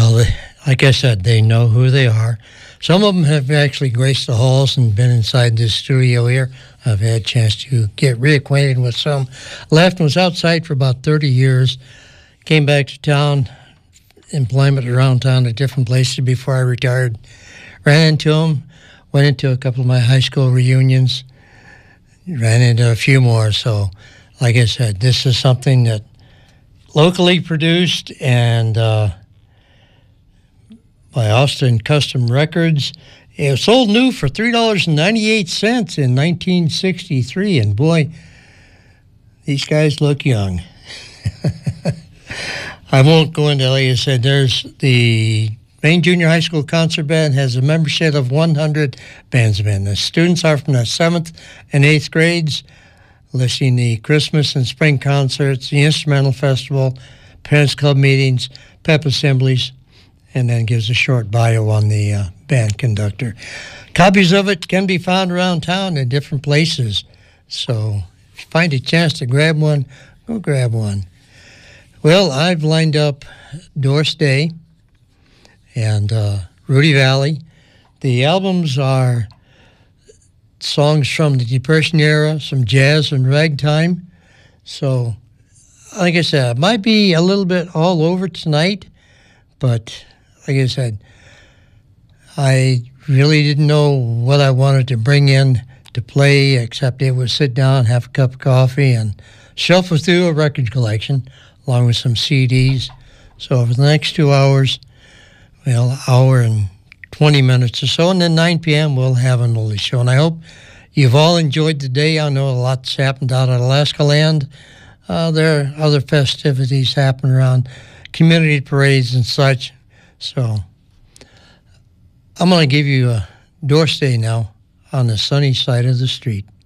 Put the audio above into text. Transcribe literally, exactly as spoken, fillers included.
Well, they, like I said, they know who they are. Some of them have actually graced the halls and been inside this studio here. I've had a chance to get reacquainted with some. Left and was outside for about thirty years. Came back to town, employment around town at different places before I retired. Ran into them, went into a couple of my high school reunions, ran into a few more. So, like I said, this is something that locally produced and uh, by Austin Custom Records. It was sold new for three dollars and ninety-eight cents in nineteen sixty-three, and boy, these guys look young. I won't go into, like I said, there's the Maine Junior High School Concert Band has a membership of one hundred bandsmen. The students are from the seventh and eighth grades, listing the Christmas and spring concerts, the instrumental festival, parents club meetings, pep assemblies, and then gives a short bio on the uh, band conductor. Copies of it can be found around town in different places. So if you find a chance to grab one, go grab one. Well, I've lined up Doris Day and uh, Rudy Valley. The albums are songs from the Depression era, some jazz and ragtime. So, like I said, it might be a little bit all over tonight, but like I said, I really didn't know what I wanted to bring in to play, except it was sit down, have a cup of coffee, and shuffle through a record collection, along with some C Ds. So for the next two hours, well, hour and twenty minutes or so, and then nine p.m. we'll have an oldie show. And I hope you've all enjoyed the day. I know a lot's happened out at Alaska Land. Uh, there are other festivities happening around, community parades and such. So I'm going to give you a Doris Day now on the sunny side of the street.